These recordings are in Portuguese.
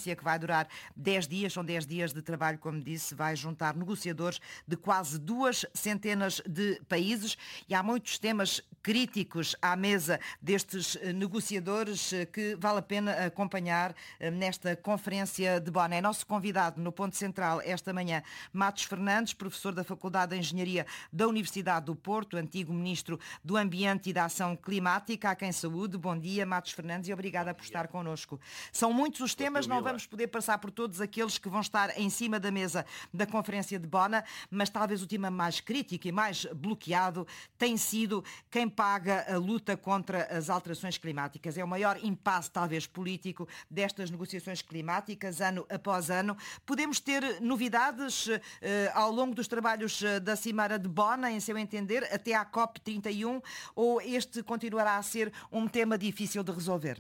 conferência que vai durar 10 dias, são 10 dias de trabalho, como disse, vai juntar negociadores de quase 200 de países e há muitos temas críticos à mesa destes negociadores que vale a pena acompanhar nesta conferência de Bonn. É nosso convidado no Ponto Central esta manhã, Matos Fernandes, professor da Faculdade de Engenharia da Universidade do Porto, antigo Ministro do Ambiente e da Ação Climática. A quem saúde. Bom dia, Matos Fernandes, e obrigada por estar connosco. São muitos os temas, não vamos poder passar por todos aqueles que vão estar em cima da mesa da conferência de Bonn, mas talvez o tema mais crítico e mais bloqueado tem sido quem paga a luta contra as alterações climáticas. É o maior impasse, talvez, político destas negociações climáticas, ano após ano. Podemos ter novidades ao longo dos trabalhos da Cimeira de Bonn, em seu entender, até à COP31, ou este continuará a ser um tema difícil de resolver?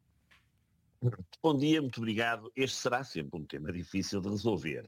Bom dia, muito obrigado. Este será sempre um tema difícil de resolver.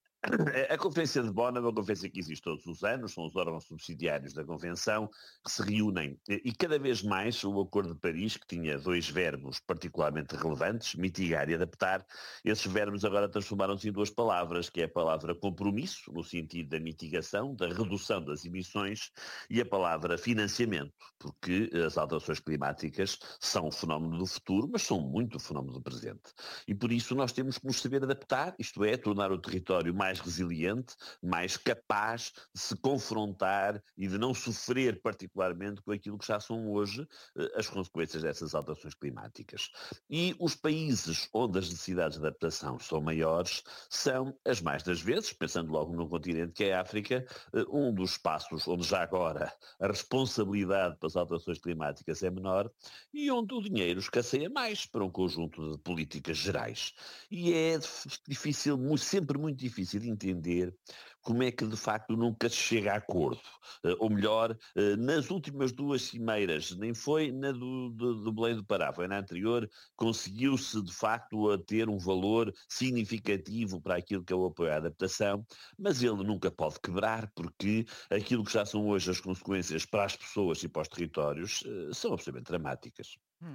A Conferência de Bonn é uma conferência que existe todos os anos, são os órgãos subsidiários da Convenção que se reúnem e cada vez mais o Acordo de Paris, que tinha dois verbos particularmente relevantes, mitigar e adaptar, esses verbos agora transformaram-se em duas palavras, que é a palavra compromisso, no sentido da mitigação, da redução das emissões, e a palavra financiamento, porque as alterações climáticas são um fenómeno do futuro, mas são muito um fenómeno do presente. E por isso nós temos que nos saber adaptar, isto é, tornar o território mais resiliente, mais capaz de se confrontar e de não sofrer particularmente com aquilo que já são hoje as consequências dessas alterações climáticas. E os países onde as necessidades de adaptação são maiores são, as mais das vezes, pensando logo num continente que é a África, um dos espaços onde já agora a responsabilidade pelas alterações climáticas é menor e onde o dinheiro escasseia mais para um conjunto de políticas gerais. E é difícil, sempre muito difícil de entender como é que de facto nunca se chega a acordo. Ou melhor, nas últimas duas cimeiras, nem foi na do Belém do Pará, foi na anterior, conseguiu-se de facto a ter um valor significativo para aquilo que é o apoio à adaptação, mas ele nunca pode quebrar porque aquilo que já são hoje as consequências para as pessoas e para os territórios são absolutamente dramáticas.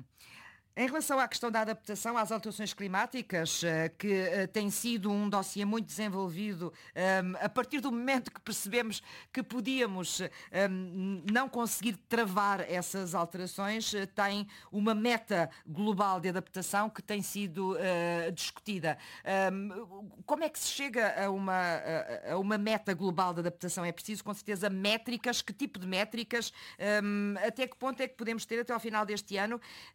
Em relação à questão da adaptação às alterações climáticas, que tem sido um dossiê muito desenvolvido, a partir do momento que percebemos que podíamos não conseguir travar essas alterações, tem uma meta global de adaptação que tem sido discutida. Como é que se chega a uma meta global de adaptação? É preciso, com certeza, métricas. Que tipo de métricas? Até que ponto é que podemos ter, até ao final deste ano,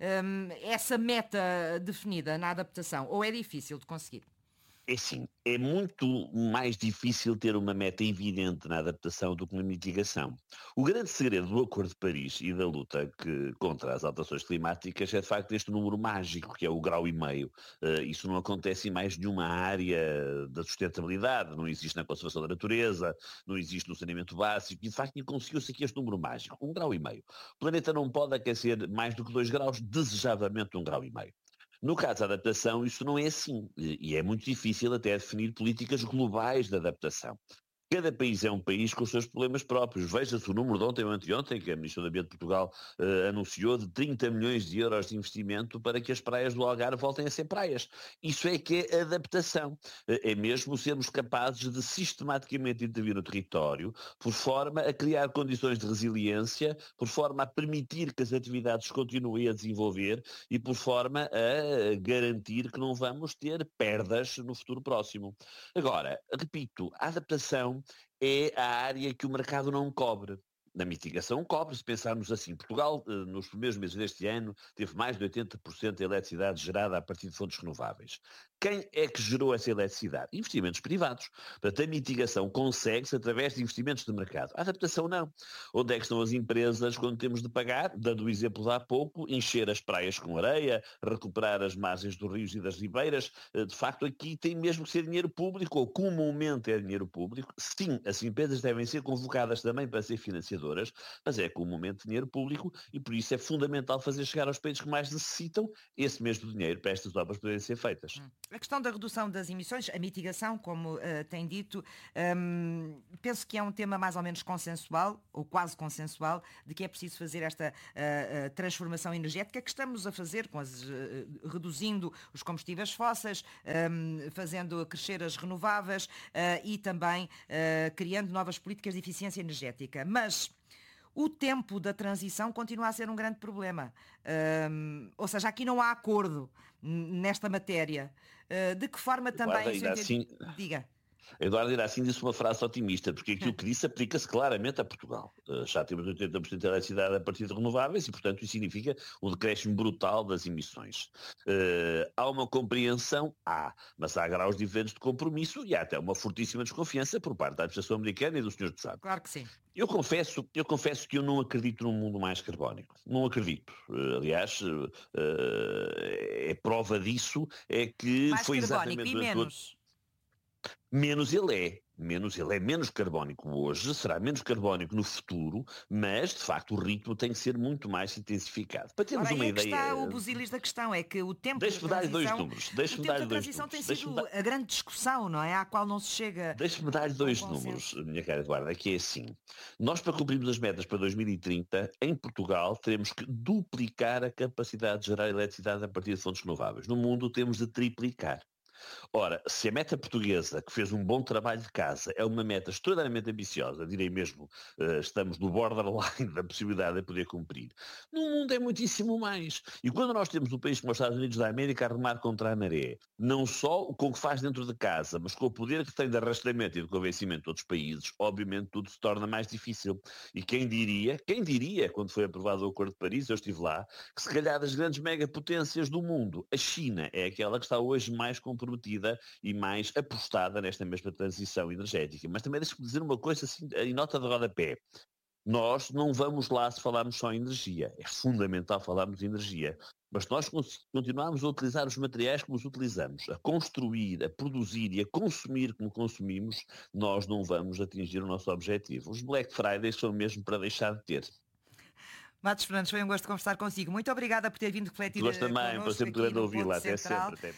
essa meta definida na adaptação, ou é difícil de conseguir? É sim, é muito mais difícil ter uma meta evidente na adaptação do que na mitigação. O grande segredo do Acordo de Paris e da luta contra as alterações climáticas é de facto este número mágico, que é o 1,5 graus. Isso não acontece em mais nenhuma área da sustentabilidade, não existe na conservação da natureza, não existe no saneamento básico, e de facto conseguiu-se aqui este número mágico, 1,5 graus. O planeta não pode aquecer mais do que 2 graus, desejavelmente 1,5 graus. No caso da adaptação, isso não é assim, e é muito difícil até definir políticas globais de adaptação. Cada país é um país com os seus problemas próprios. Veja-se o número de ontem ou anteontem, que a Ministra do Ambiente de Portugal anunciou, de 30 milhões de euros de investimento para que as praias do Algarve voltem a ser praias. Isso é que é adaptação. É mesmo sermos capazes de sistematicamente intervir no território, por forma a criar condições de resiliência, por forma a permitir que as atividades continuem a desenvolver e por forma a garantir que não vamos ter perdas no futuro próximo. Agora, repito, a adaptação é a área que o mercado não cobre. Na mitigação cobre, se pensarmos assim. Portugal, nos primeiros meses deste ano, teve mais de 80% da eletricidade gerada a partir de fontes renováveis. Quem é que gerou essa eletricidade? Investimentos privados. Portanto, a mitigação consegue-se através de investimentos de mercado. A adaptação não. Onde é que estão as empresas quando temos de pagar? Dando o exemplo de há pouco, encher as praias com areia, recuperar as margens dos rios e das ribeiras. De facto, aqui tem mesmo que ser dinheiro público, ou comumente é dinheiro público. Sim, as empresas devem ser convocadas também para ser financiadoras, financiadoras, mas é comumente dinheiro público e por isso é fundamental fazer chegar aos países que mais necessitam esse mesmo dinheiro para estas obras poderem ser feitas. A questão da redução das emissões, a mitigação, como tem dito, penso que é um tema mais ou menos consensual, ou quase consensual, de que é preciso fazer esta transformação energética que estamos a fazer, reduzindo os combustíveis fósseis, fazendo crescer as renováveis e também criando novas políticas de eficiência energética. Mas o tempo da transição continua a ser um grande problema. Ou seja, aqui não há acordo nesta matéria. De que forma também... Diga. Eduardo Iracim disse uma frase otimista, porque aquilo que disse aplica-se claramente a Portugal. Já temos 80% de eletricidade a partir de renováveis e, portanto, isso significa o decréscimo brutal das emissões. Há uma compreensão? Mas há graus diferentes de compromisso e há até uma fortíssima desconfiança por parte da administração americana e do Sr. Deputado. Claro que sim. Eu confesso que eu não acredito num mundo mais carbónico. Não acredito. Aliás, é prova disso é que mais foi carbónico exatamente... e menos. Menos ele é menos carbónico hoje, será menos carbónico no futuro, mas de facto o ritmo tem que ser muito mais intensificado. Para termos uma ideia... Está o busilis da questão, é que o tempo da transição tem sido a grande discussão, não é? À qual não se chega... Deixe-me dar-lhe dois números, minha cara Eduarda, que é assim. Nós, para cumprirmos as metas para 2030, em Portugal, teremos que duplicar a capacidade de gerar eletricidade a partir de fontes renováveis. No mundo, temos de triplicar. Ora, se a meta portuguesa, que fez um bom trabalho de casa, é uma meta extraordinariamente ambiciosa, direi mesmo, estamos no borderline da possibilidade de poder cumprir, no mundo é muitíssimo mais. E quando nós temos um país como os Estados Unidos da América a remar contra a maré, não só com o que faz dentro de casa, mas com o poder que tem de arrastamento e de convencimento de outros países, obviamente tudo se torna mais difícil. E quem diria, quando foi aprovado o Acordo de Paris, eu estive lá, que se calhar das grandes megapotências do mundo, a China é aquela que está hoje mais comprometida e mais apostada nesta mesma transição energética. Mas também deixe-me dizer uma coisa assim, em nota de rodapé. Nós não vamos lá se falarmos só em energia. É fundamental falarmos de energia. Mas se nós continuarmos a utilizar os materiais como os utilizamos, a construir, a produzir e a consumir como consumimos, nós não vamos atingir o nosso objetivo. Os Black Fridays são mesmo para deixar de ter. Matos Fernandes, foi um gosto conversar consigo. Muito obrigada por ter vindo refletir connosco também, por sempre grande ouvi-la. Até sempre.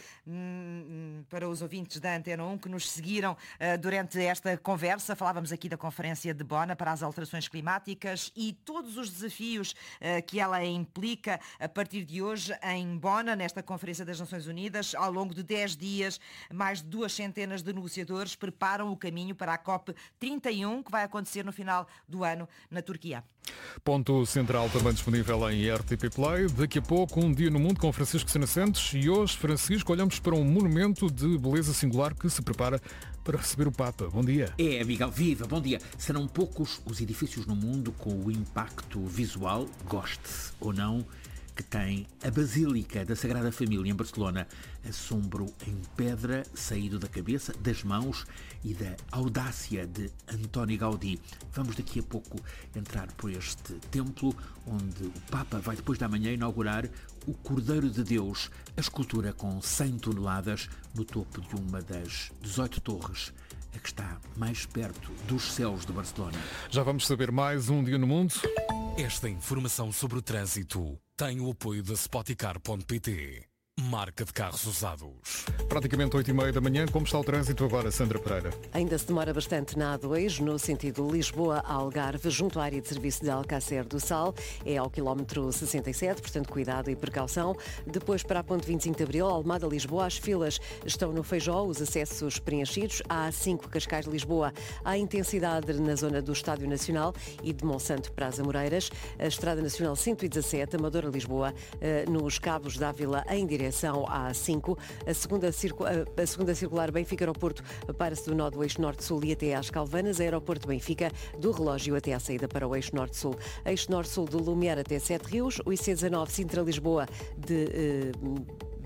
Para os ouvintes da Antena 1 que nos seguiram durante esta conversa, falávamos aqui da Conferência de Bona para as alterações climáticas e todos os desafios que ela implica a partir de hoje em Bona, nesta Conferência das Nações Unidas. Ao longo de 10 dias, mais de 200 de negociadores preparam o caminho para a COP31, que vai acontecer no final do ano na Turquia. Ponto Central também disponível em RTP Play. Daqui a pouco, um dia no mundo com Francisco Sena Santos. E hoje, Francisco, olhamos para um monumento de beleza singular que se prepara para receber o Papa. Bom dia. É, Miguel, viva, bom dia. Serão poucos os edifícios no mundo com o impacto visual, goste ou não, que tem a Basílica da Sagrada Família em Barcelona. Assombro em pedra saído da cabeça, das mãos e da audácia de Antoni Gaudí. Vamos daqui a pouco entrar por este templo onde o Papa vai depois da manhã inaugurar o Cordeiro de Deus, a escultura com 100 toneladas no topo de uma das 18 torres, a que está mais perto dos céus de Barcelona. Já vamos saber mais um dia no mundo. Esta informação sobre o trânsito tem o apoio da Spoticar.pt, marca de carros usados. Praticamente 8h30 da manhã. Como está o trânsito agora, Sandra Pereira? Ainda se demora bastante na A2, no sentido Lisboa-Algarve, junto à área de serviço de Alcácer do Sal. É ao quilómetro 67, portanto cuidado e precaução. Depois para a ponte 25 de Abril, Almada-Lisboa, as filas estão no Feijó, os acessos preenchidos. A A5 Cascais-Lisboa, há intensidade na zona do Estádio Nacional e de Monsanto para as Amoreiras. A Estrada Nacional 117, Amadora-Lisboa, nos Cabos da Ávila em direção à A5, a segunda circular Benfica-Aeroporto para-se do nó do eixo Norte-Sul e até às Calvanas, Aeroporto Benfica do Relógio até à saída para o eixo Norte-Sul. Eixo Norte-Sul do Lumiar até Sete Rios, o IC19 Sintra-Lisboa de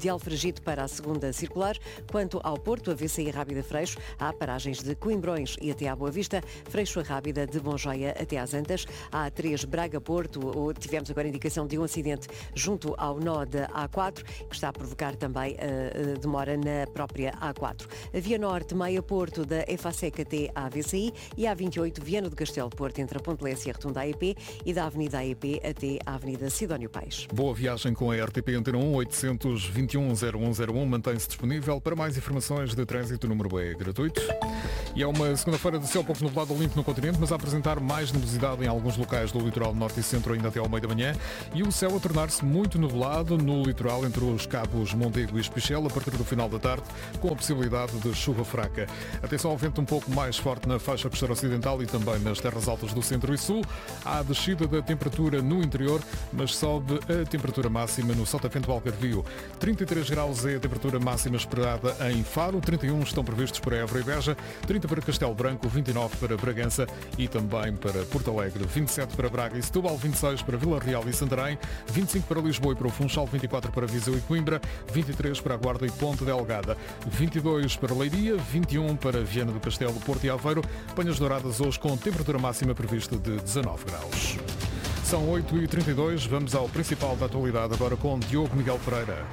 de Alfragide para a segunda circular. Quanto ao Porto, a VCI Rábida Freixo, há paragens de Coimbrões e até à Boa Vista, Freixo a Rábida de Monjoia até às Antas. A A3 Braga-Porto, tivemos agora indicação de um acidente junto ao nó da A4, que está a provocar também demora na própria A4. A Via Norte, Maia-Porto, da EFASEC até à VCI, e a A28 Viana do Castelo Porto, entre a Ponte Lessa e a Rotunda AEP, e da Avenida AEP até à Avenida Sidónio Paes. Boa viagem com a RTP Antena 1, 821-0101, mantém-se disponível. Para mais informações de trânsito, o número é gratuito. E é uma segunda-feira de céu pouco nublado limpo no continente, mas a apresentar mais nebulosidade em alguns locais do litoral norte e centro ainda até ao meio da manhã, e o céu a tornar-se muito nublado no litoral entre os cabos Mondego e Espichel a partir do final da tarde, com a possibilidade de chuva fraca. Atenção ao vento um pouco mais forte na faixa costeira ocidental e também nas terras altas do centro e sul. Há a descida da temperatura no interior, mas sobe a temperatura máxima no Sotavento do Algarvio. 33 graus é a temperatura máxima esperada em Faro, 31 estão previstos para Évora e Beja, 30 para Castelo Branco, 29 para Bragança e também para Porto Alegre, 27 para Braga e Setúbal, 26 para Vila Real e Santarém, 25 para Lisboa e para o Funchal, 24 para Viseu e Coimbra, 23 para a Guarda e Ponte Delgada, 22 para Leiria, 21 para Viana do Castelo, Porto e Aveiro. Panhas Douradas hoje com temperatura máxima prevista de 19 graus. São 8h32, vamos ao principal da atualidade agora com Diogo Miguel Pereira.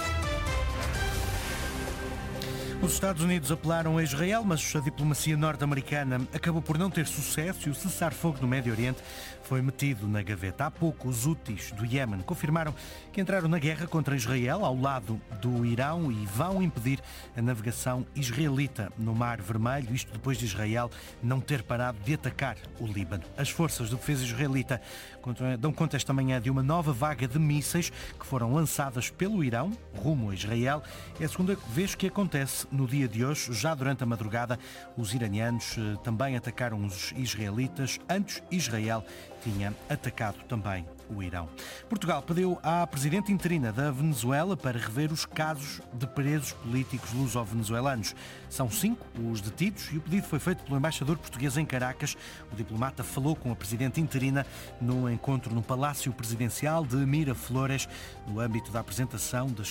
Os Estados Unidos apelaram a Israel, mas a diplomacia norte-americana acabou por não ter sucesso e o cessar-fogo no Médio Oriente foi metido na gaveta. Há pouco, os Houthis do Iémen confirmaram que entraram na guerra contra Israel ao lado do Irão e vão impedir a navegação israelita no Mar Vermelho, isto depois de Israel não ter parado de atacar o Líbano. As forças de defesa israelita dão conta esta manhã de uma nova vaga de mísseis que foram lançadas pelo Irão rumo a Israel. É a segunda vez que acontece no dia de hoje. Já durante a madrugada, os iranianos também atacaram os israelitas. Antes, Israel tinha atacado também o Irão. Portugal pediu à presidente interina da Venezuela para rever os casos de presos políticos luso-venezuelanos. São 5 os detidos e o pedido foi feito pelo embaixador português em Caracas. O diplomata falou com a presidente interina num encontro no Palácio Presidencial de Miraflores, no âmbito da apresentação das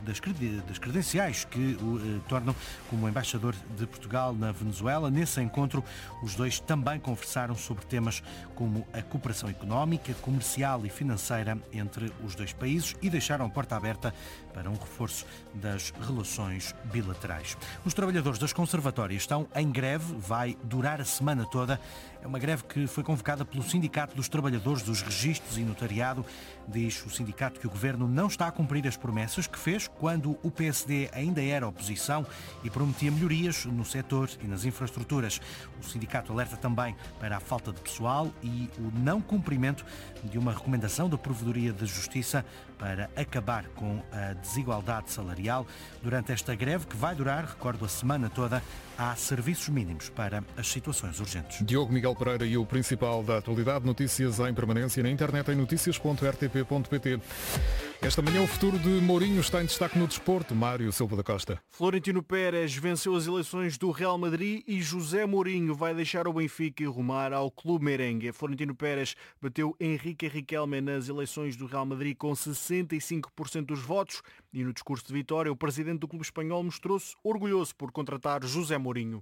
credenciais que o tornam como embaixador de Portugal na Venezuela. Nesse encontro, os dois também conversaram sobre temas como a cooperação económica, comercial e financeira entre os dois países e deixaram a porta aberta para um reforço das relações bilaterais. Os trabalhadores das conservatórias estão em greve, vai durar a semana toda. É uma greve que foi convocada pelo Sindicato dos Trabalhadores dos Registros e Notariado. Diz o sindicato que o governo não está a cumprir as promessas que fez quando o PSD ainda era oposição e prometia melhorias no setor e nas infraestruturas. O sindicato alerta também para a falta de pessoal e o não cumprimento de uma recomendação da Provedoria da Justiça para acabar com a desigualdade salarial. Durante esta greve, que vai durar, recordo, a semana toda, há serviços mínimos para as situações urgentes. Diogo Miguel Pereira e o principal da atualidade, notícias em permanência na internet em noticias.rtp.pt. Esta manhã o futuro de Mourinho está em destaque no desporto. Mário Silva da Costa. Florentino Pérez venceu as eleições do Real Madrid e José Mourinho vai deixar o Benfica e rumar ao Clube Merengue. Florentino Pérez bateu Henrique Riquelme nas eleições do Real Madrid com 65% dos votos e no discurso de vitória o presidente do clube espanhol mostrou-se orgulhoso por contratar José Mourinho.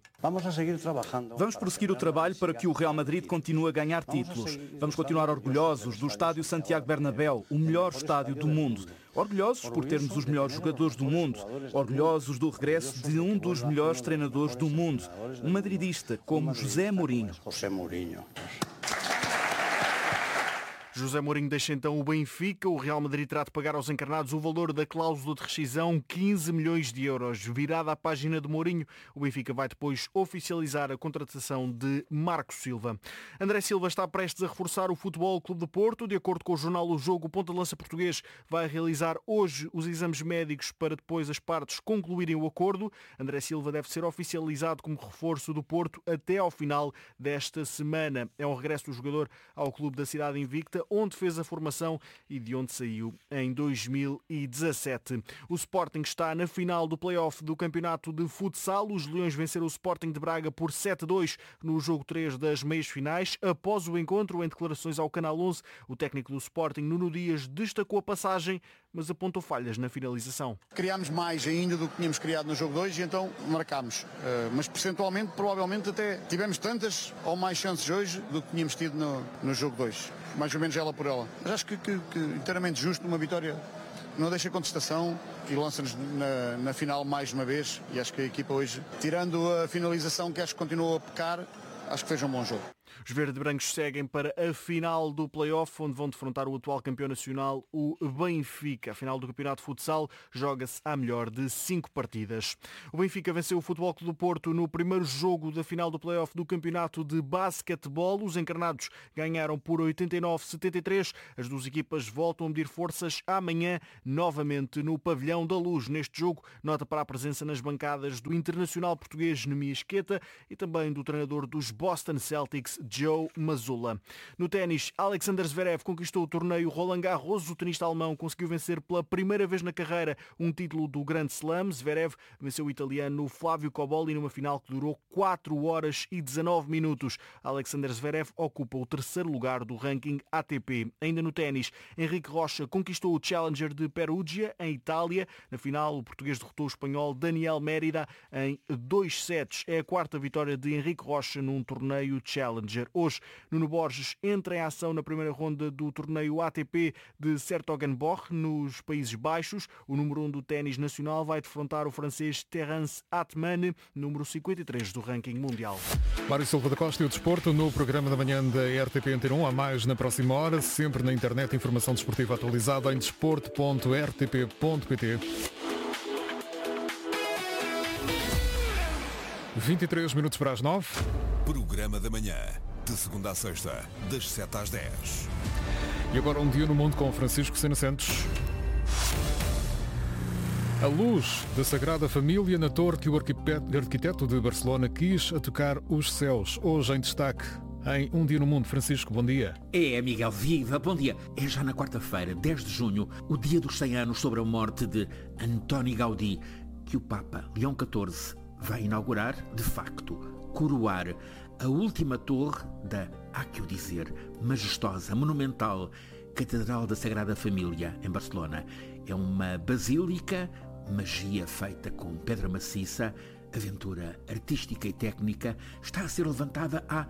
Vamos prosseguir o trabalho para que o Real Madrid continue a ganhar títulos. Vamos continuar orgulhosos do estádio Santiago Bernabéu, o melhor estádio do mundo. Orgulhosos por termos os melhores jogadores do mundo. Orgulhosos do regresso de um dos melhores treinadores do mundo. Um madridista como José Mourinho. José Mourinho deixa então o Benfica. O Real Madrid terá de pagar aos encarnados o valor da cláusula de rescisão, 15 milhões de euros. Virada à página de Mourinho, o Benfica vai depois oficializar a contratação de Marco Silva. André Silva está prestes a reforçar o Futebol Clube de Porto. De acordo com o jornal O Jogo, o ponta-lança português vai realizar hoje os exames médicos para depois as partes concluírem o acordo. André Silva deve ser oficializado como reforço do Porto até ao final desta semana. É um regresso do jogador ao clube da cidade invicta, Lessa, onde fez a formação e de onde saiu em 2017. O Sporting está na final do play-off do campeonato de futsal. Os Leões venceram o Sporting de Braga por 7-2 no jogo 3 das meias finais. Após o encontro, em declarações ao Canal 11, o técnico do Sporting, Nuno Dias, destacou a passagem, mas apontou falhas na finalização. Criámos mais ainda do que tínhamos criado no jogo 2 e então marcámos. Mas percentualmente, provavelmente até tivemos tantas ou mais chances hoje do que tínhamos tido no jogo 2. Mais ou menos ela por ela. Mas acho que inteiramente justo, uma vitória não deixa contestação e lança-nos na final mais uma vez. E acho que a equipa hoje, tirando a finalização que acho que continuou a pecar, acho que fez um bom jogo. Os verde-brancos seguem para a final do play-off, onde vão defrontar o atual campeão nacional, o Benfica. A final do campeonato de futsal joga-se à melhor de 5 partidas. O Benfica venceu o Futebol Clube do Porto no primeiro jogo da final do play-off do campeonato de basquetebol. Os encarnados ganharam por 89-73. As duas equipas voltam a medir forças amanhã, novamente no Pavilhão da Luz. Neste jogo, nota para a presença nas bancadas do internacional português Nemias Queta e também do treinador dos Boston Celtics, Joe Mazzulla. No ténis, Alexander Zverev conquistou o torneio Roland Garros. O tenista alemão conseguiu vencer pela primeira vez na carreira um título do Grand Slam. Zverev venceu o italiano Flávio Cobolli numa final que durou 4 horas e 19 minutos. Alexander Zverev ocupa o terceiro lugar do ranking ATP. Ainda no ténis, Henrique Rocha conquistou o Challenger de Perugia, em Itália. Na final, o português derrotou o espanhol Daniel Mérida em 2 sets. É a quarta vitória de Henrique Rocha num torneio Challenger. Hoje, Nuno Borges entra em ação na primeira ronda do torneio ATP de 's-Hertogenbosch, nos Países Baixos. O número 1 do ténis nacional vai defrontar o francês Terence Atman, número 53 do ranking mundial. Mário Silva da Costa e o Desporto no programa da manhã da RTP Antena 1. Há mais na próxima hora, sempre na internet, informação desportiva atualizada em desporto.rtp.pt. 23 minutos para as 9. Programa da manhã, de segunda a sexta, das 7 às 10. E agora um dia no mundo com Francisco Sena Santos. A luz da Sagrada Família na torre que o arquiteto de Barcelona quis a tocar os céus. Hoje em destaque em Um Dia no Mundo. Francisco, bom dia. É, Miguel, viva, bom dia. É já na quarta-feira, 10 de junho, o dia dos 100 anos sobre a morte de Antoni Gaudí, que o Papa Leão XIV vai inaugurar, de facto, coroar a última torre da, há que o dizer, majestosa, monumental Catedral da Sagrada Família, em Barcelona. É uma basílica, magia feita com pedra maciça, aventura artística e técnica, está a ser levantada há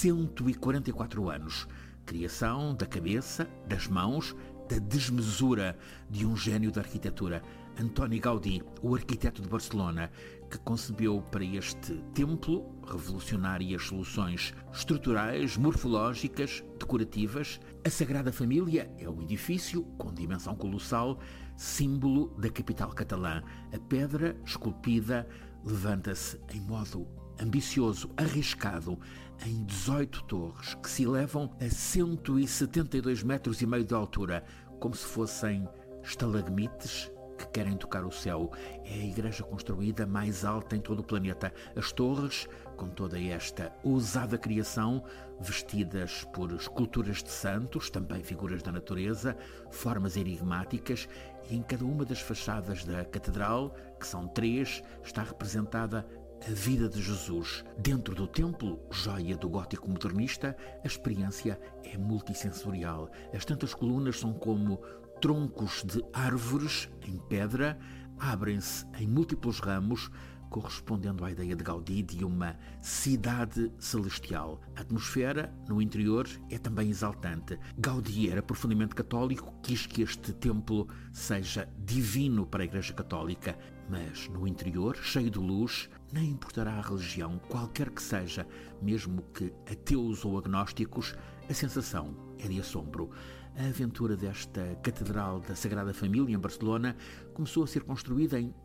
144 anos. Criação da cabeça, das mãos, da desmesura de um gênio da arquitetura, Antoni Gaudí, o arquiteto de Barcelona, que concebeu para este templo revolucionárias soluções estruturais, morfológicas, decorativas. A Sagrada Família é um edifício com dimensão colossal, símbolo da capital catalã. A pedra esculpida levanta-se em modo ambicioso, arriscado, em 18 torres que se elevam a 172,5 metros de altura, como se fossem estalagmites que querem tocar o céu. É a igreja construída mais alta em todo o planeta. As torres, com toda esta ousada criação, vestidas por esculturas de santos, também figuras da natureza, formas enigmáticas, e em cada uma das fachadas da catedral, que são 3, está representada a vida de Jesus. Dentro do templo, joia do gótico modernista, a experiência é multissensorial. As tantas colunas são como troncos de árvores em pedra, abrem-se em múltiplos ramos, correspondendo à ideia de Gaudí de uma cidade celestial. A atmosfera, no interior, é também exaltante. Gaudí era profundamente católico, quis que este templo seja divino para a Igreja Católica, mas no interior, cheio de luz, nem importará a religião, qualquer que seja, mesmo que ateus ou agnósticos, a sensação é de assombro. A aventura desta Catedral da Sagrada Família em Barcelona começou a ser construída em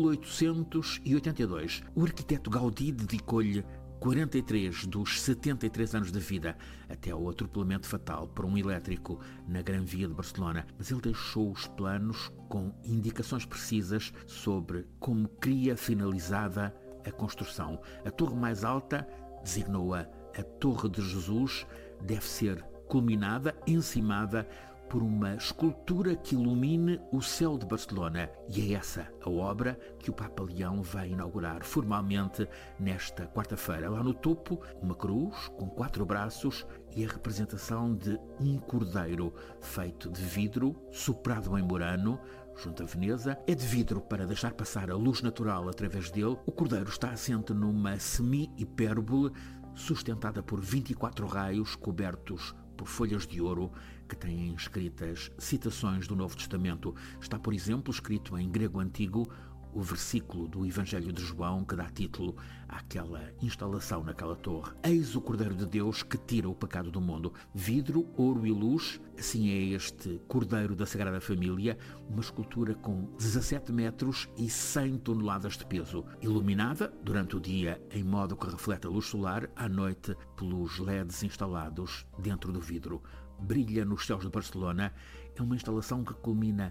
1882. O arquiteto Gaudí dedicou-lhe 43 dos 73 anos de vida, até ao atropelamento fatal por um elétrico na Gran Via de Barcelona. Mas ele deixou os planos com indicações precisas sobre como queria finalizada a construção. A torre mais alta, designou-a a Torre de Jesus, deve ser culminada, encimada por uma escultura que ilumine o céu de Barcelona. E é essa a obra que o Papa Leão vai inaugurar formalmente nesta quarta-feira. Lá no topo, uma cruz com 4 braços e a representação de um cordeiro feito de vidro, soprado em murano, junto à Veneza. É de vidro para deixar passar a luz natural através dele. O cordeiro está assente numa semi-hipérbole sustentada por 24 raios cobertos por folhas de ouro que têm escritas citações do Novo Testamento. Está, por exemplo, escrito em grego antigo o versículo do Evangelho de João que dá título àquela instalação naquela torre. Eis o Cordeiro de Deus que tira o pecado do mundo. Vidro, ouro e luz, assim é este Cordeiro da Sagrada Família, uma escultura com 17 metros e 100 toneladas de peso, iluminada durante o dia em modo que reflete a luz solar, à noite pelos LEDs instalados dentro do vidro. Brilha nos céus de Barcelona. É uma instalação que culmina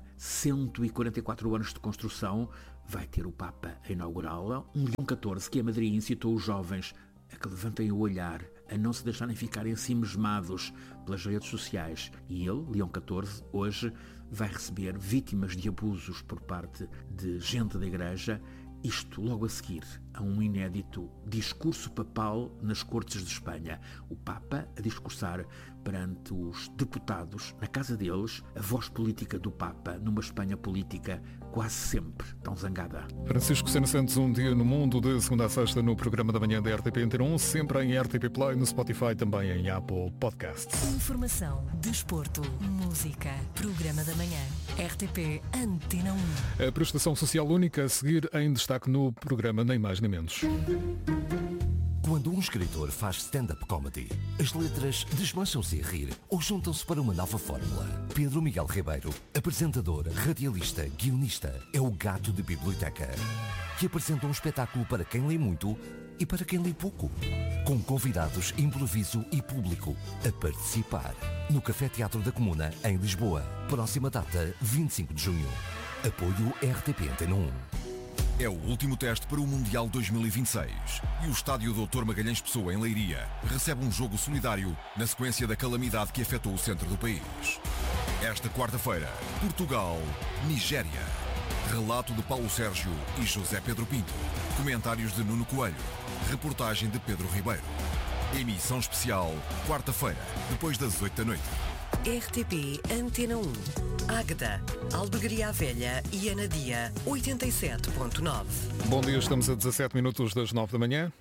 144 anos de construção. Vai ter o Papa a inaugurá-la. Um Leão XIV que a Madrid incitou os jovens a que levantem o olhar, a não se deixarem ficar ensimismados pelas redes sociais. E ele, Leão XIV, hoje vai receber vítimas de abusos por parte de gente da Igreja. Isto logo a seguir a um inédito discurso papal nas Cortes de Espanha. O Papa a discursar perante os deputados na casa deles, a voz política do Papa numa Espanha política quase sempre tão zangada. Francisco Sena Santos, um dia no mundo, de segunda a sexta no programa da manhã da RTP Antena 1, sempre em RTP Play, no Spotify, também em Apple Podcasts. Informação, desporto, música, programa da manhã, RTP Antena 1. A prestação social única a seguir em destaque no programa, nem mais nem menos. Quando um escritor faz stand-up comedy, as letras desmancham-se a rir ou juntam-se para uma nova fórmula. Pedro Miguel Ribeiro, apresentador, radialista, guionista, é o gato de biblioteca, que apresenta um espetáculo para quem lê muito e para quem lê pouco, com convidados, improviso e público a participar. No Café Teatro da Comuna, em Lisboa. Próxima data, 25 de junho. Apoio RTP Antena 1. É o último teste para o Mundial 2026 e o estádio Dr. Magalhães Pessoa, em Leiria, recebe um jogo solidário na sequência da calamidade que afetou o centro do país. Esta quarta-feira, Portugal-Nigéria. Relato de Paulo Sérgio e José Pedro Pinto. Comentários de Nuno Coelho. Reportagem de Pedro Ribeiro. Emissão especial, quarta-feira, depois das 8 da noite. RTP Antena 1. Águeda, Albergaria Velha e Anadia, 87.9. Bom dia, estamos a 17 minutos das 9 da manhã.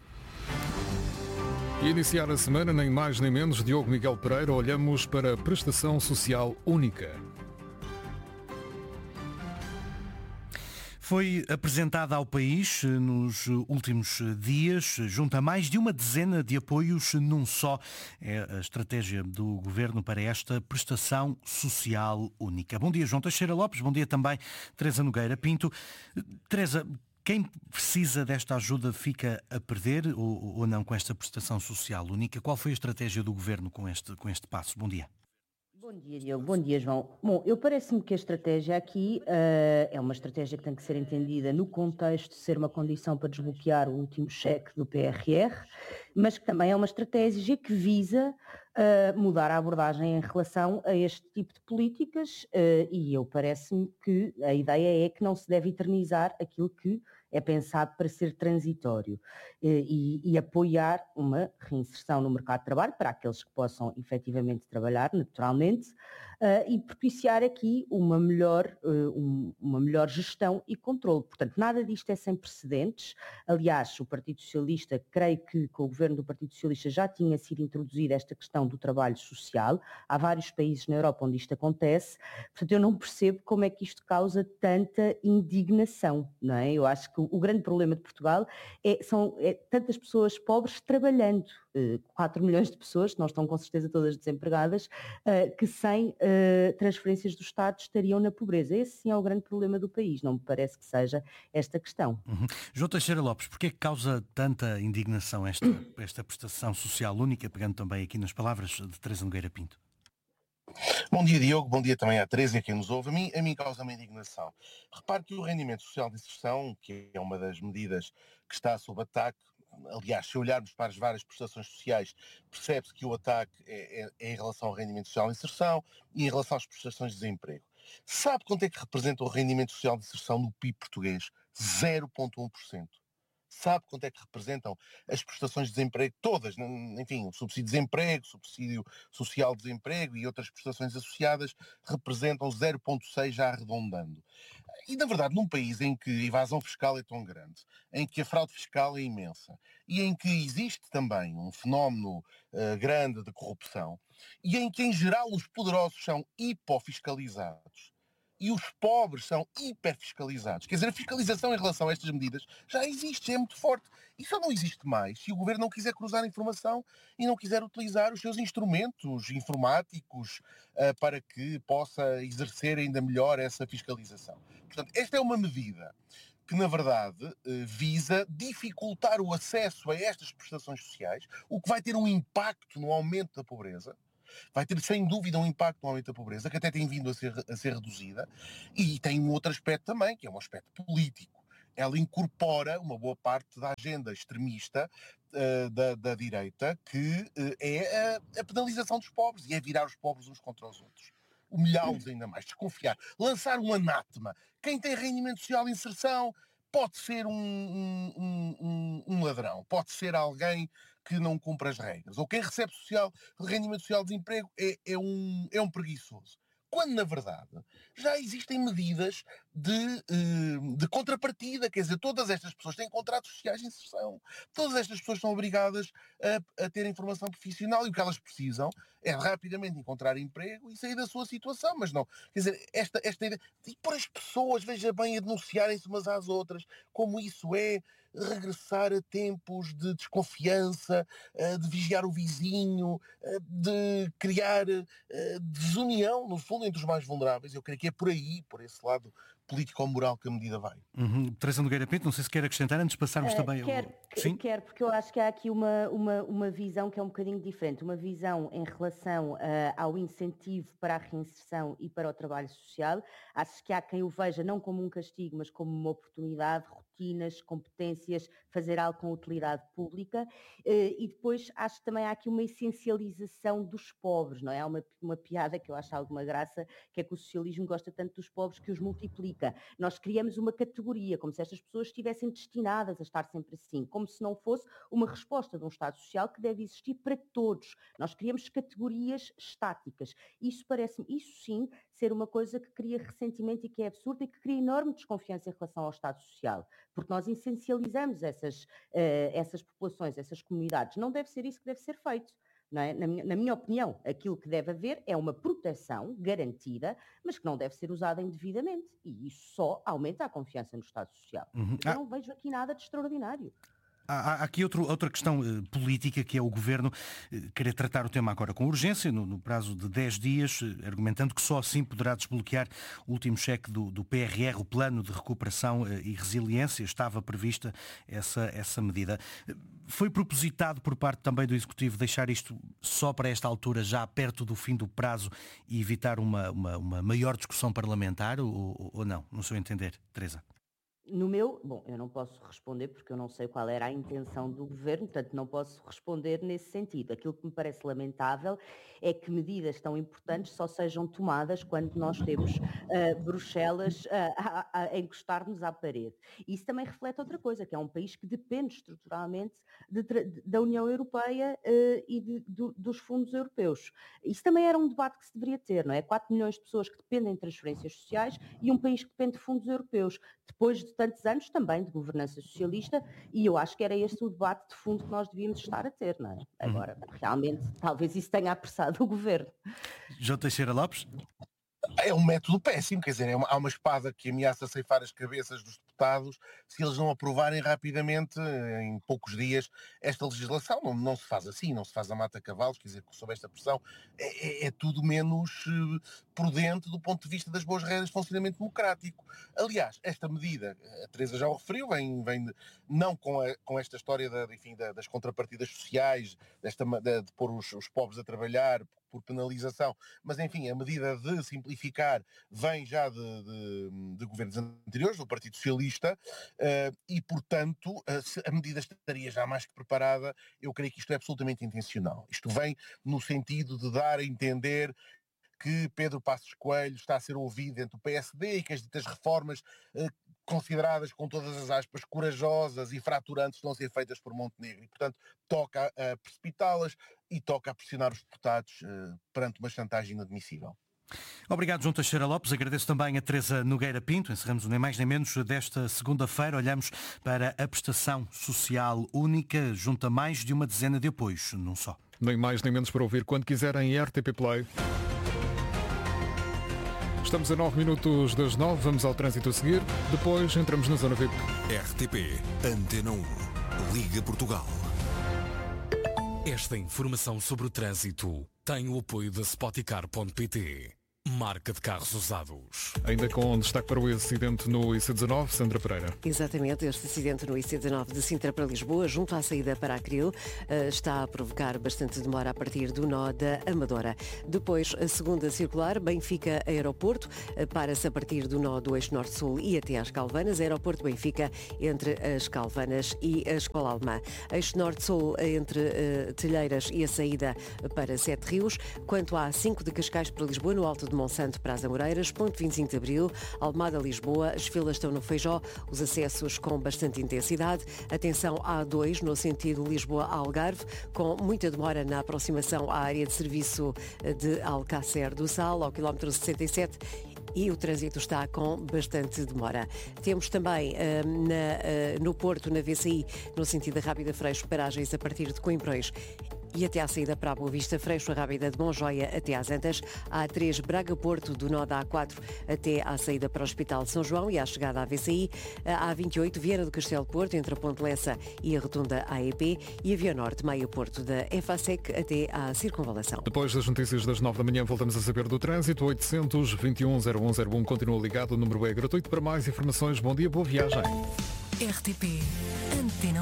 E iniciar a semana, nem mais nem menos, Diogo Miguel Pereira, olhamos para a prestação social única. Foi apresentada ao país nos últimos dias, junto a mais de uma dezena de apoios num só. É a estratégia do Governo para esta prestação social única. Bom dia, João Teixeira Lopes. Bom dia também, Teresa Nogueira Pinto. Teresa, quem precisa desta ajuda fica a perder ou não com esta prestação social única? Qual foi a estratégia do Governo com este passo? Bom dia. Bom dia, Diogo. Bom dia, João. Bom, parece-me que a estratégia aqui é uma estratégia que tem que ser entendida no contexto de ser uma condição para desbloquear o último cheque do PRR, mas que também é uma estratégia que visa mudar a abordagem em relação a este tipo de políticas e parece-me que a ideia é que não se deve eternizar aquilo que é pensado para ser transitório e apoiar uma reinserção no mercado de trabalho para aqueles que possam efetivamente trabalhar naturalmente e propiciar aqui uma melhor gestão e controle. Portanto, nada disto é sem precedentes. Aliás, o Partido Socialista, creio que com o governo do Partido Socialista já tinha sido introduzida esta questão do trabalho social. Há vários países na Europa onde isto acontece. Portanto, eu não percebo como é que isto causa tanta indignação, não é? Eu acho que o grande problema de Portugal são tantas pessoas pobres trabalhando. 4 milhões de pessoas, que não estão com certeza todas desempregadas, que sem transferências do Estado estariam na pobreza. Esse sim é o grande problema do país, não me parece que seja esta questão. João Teixeira Lopes, porquê que causa tanta indignação esta prestação social única, pegando também aqui nas palavras de Teresa Nogueira Pinto? Bom dia, Diogo, bom dia também à Teresa e a quem nos ouve. A mim causa-me indignação. Repare que o rendimento social de inserção, que é uma das medidas que está sob ataque, aliás, se olharmos para as várias prestações sociais, percebe-se que o ataque é em relação ao rendimento social de inserção e em relação às prestações de desemprego. Sabe quanto é que representa o rendimento social de inserção no PIB português? 0,1%. Sabe quanto é que representam as prestações de desemprego todas, enfim, o subsídio de desemprego, subsídio social de desemprego e outras prestações associadas representam 0,6% já arredondando. E, na verdade, num país em que a evasão fiscal é tão grande, em que a fraude fiscal é imensa e em que existe também um fenómeno grande de corrupção e em que, em geral, os poderosos são hipofiscalizados e os pobres são hiperfiscalizados. Quer dizer, a fiscalização em relação a estas medidas já existe, é muito forte. E só não existe mais se o governo não quiser cruzar a informação e não quiser utilizar os seus instrumentos informáticos para que possa exercer ainda melhor essa fiscalização. Portanto, esta é uma medida que, na verdade, visa dificultar o acesso a estas prestações sociais, o que vai ter um impacto no aumento da pobreza. Vai ter, sem dúvida, um impacto no aumento da pobreza, que até tem vindo a ser reduzida. E tem um outro aspecto também, que é um aspecto político. Ela incorpora uma boa parte da agenda extremista da direita, que é a penalização dos pobres, e é virar os pobres uns contra os outros. Humilhá-los ainda mais, desconfiar, lançar um anátema. Quem tem rendimento social de inserção pode ser um ladrão, pode ser alguém que não cumpre as regras. Ou quem recebe rendimento social de desemprego é um preguiçoso. Quando, na verdade, já existem medidas de contrapartida. Quer dizer, todas estas pessoas têm contratos sociais de inserção. Todas estas pessoas são obrigadas a ter informação profissional e o que elas precisam é rapidamente encontrar emprego e sair da sua situação. Mas não, quer dizer, esta ideia... E por as pessoas, veja bem, a denunciarem-se umas às outras, como isso é regressar a tempos de desconfiança, de vigiar o vizinho, de criar desunião, no fundo, entre os mais vulneráveis. Eu creio que é por aí, por esse lado político-moral que a medida vai. Teresa Nogueira Pinto, não sei se quer acrescentar antes de passarmos também... Quero, porque eu acho que há aqui uma visão que é um bocadinho diferente. Uma visão em relação ao incentivo para a reinserção e para o trabalho social. Acho que há quem o veja não como um castigo, mas como uma oportunidade, rotinas, competências, fazer algo com utilidade pública. E depois acho que também há aqui uma essencialização dos pobres, não é? Há uma piada que eu acho alguma graça, que é que o socialismo gosta tanto dos pobres que os multiplica. Nós criamos uma categoria, como se estas pessoas estivessem destinadas a estar sempre assim, como se não fosse uma resposta de um Estado Social que deve existir para todos. Nós criamos categorias estáticas. Isso parece-me, isso sim, ser uma coisa que cria ressentimento e que é absurda e que cria enorme desconfiança em relação ao Estado Social, porque nós essencializamos essas populações, essas comunidades. Não deve ser isso que deve ser feito. Não é? Na minha opinião, aquilo que deve haver é uma proteção garantida, mas que não deve ser usada indevidamente. E isso só aumenta a confiança no Estado Social. Eu não vejo aqui nada de extraordinário. Há aqui outra questão política, que é o Governo querer tratar o tema agora com urgência, no prazo de 10 dias, argumentando que só assim poderá desbloquear o último cheque do PRR, o Plano de Recuperação e Resiliência. Estava prevista essa medida. Foi propositado por parte também do Executivo deixar isto só para esta altura, já perto do fim do prazo, e evitar uma maior discussão parlamentar, ou não? No seu entender, Teresa? Eu não posso responder porque eu não sei qual era a intenção do Governo, portanto não posso responder nesse sentido. Aquilo que me parece lamentável é que medidas tão importantes só sejam tomadas quando nós temos Bruxelas a encostar-nos à parede. Isso também reflete outra coisa, que é um país que depende estruturalmente da União Europeia e dos fundos europeus. Isso também era um debate que se deveria ter, não é? 4 milhões de pessoas que dependem de transferências sociais e um país que depende de fundos europeus. Depois de tantos anos também de governança socialista, e eu acho que era este o debate de fundo que nós devíamos estar a ter, não é? Agora, realmente, talvez isso tenha apressado o Governo. João Teixeira Lopes? É um método péssimo, quer dizer, há uma espada que ameaça ceifar as cabeças dos deputados se eles não aprovarem rapidamente, em poucos dias, esta legislação. Não se faz assim, não se faz a mata-cavalos, quer dizer, sob esta pressão é tudo menos prudente do ponto de vista das boas regras de funcionamento democrático. Aliás, esta medida, a Teresa já o referiu, vem não com esta história das contrapartidas sociais, de pôr os pobres a trabalhar por penalização, mas enfim, a medida de simplificar vem já de governos anteriores, do Partido Socialista vista e, portanto, a medida estaria já mais que preparada. Eu creio que isto é absolutamente intencional. Isto vem no sentido de dar a entender que Pedro Passos Coelho está a ser ouvido dentro do PSD e que as ditas reformas consideradas, com todas as aspas, corajosas e fraturantes, estão a ser feitas por Montenegro. E, portanto, toca a precipitá-las e toca a pressionar os deputados perante uma chantagem inadmissível. Obrigado, João Teixeira Lopes. Agradeço também a Teresa Nogueira Pinto. Encerramos o Nem Mais Nem Menos desta segunda-feira. Olhamos para a prestação social única, junto a mais de uma dezena de apoios, num só. Nem mais nem menos para ouvir quando quiserem em RTP Play. Estamos a 9 minutos das 9, vamos ao trânsito a seguir. Depois entramos na zona VIP. RTP Antena 1, Liga Portugal. Esta informação sobre o trânsito tem o apoio da Spoticar.pt, marca de carros usados. Ainda com destaque para o acidente no IC19, Sandra Pereira. Exatamente, este acidente no IC19 de Sintra para Lisboa, junto à saída para Acril, está a provocar bastante demora a partir do nó da Amadora. Depois, a segunda circular, Benfica Aeroporto, para-se a partir do nó do eixo Norte-Sul e até às Calvanas. Aeroporto Benfica, entre as Calvanas e a Escola Alemã. Eixo Norte-Sul, entre Telheiras e a saída para Sete Rios. Quanto à A5 de Cascais para Lisboa, no Alto de Monsanto para as Amoreiras, ponto 25 de Abril, Almada, Lisboa, as filas estão no Feijó, os acessos com bastante intensidade. Atenção à A2 no sentido Lisboa-Algarve, com muita demora na aproximação à área de serviço de Alcácer do Sal, ao quilómetro 67, e o trânsito está com bastante demora. Temos também no Porto, na VCI, no sentido da Rábida Freixo, paragens a partir de Coimbrões e até à saída para a Boa Vista, Freixo, a Rábida de Monjoia até às Antas, a A3 Braga-Porto, do nó da A4 até à saída para o Hospital de São João e à chegada à VCI, a A28 Vieira do Castelo Porto, entre a Ponte Lessa e a Rotunda AEP, e a Via Norte Meio Porto da EFASEC até à Circunvalação. Depois das notícias das 9 da manhã voltamos a saber do trânsito. 821-0101 continua ligado, o número é gratuito. Para mais informações, bom dia, boa viagem. RTP Antena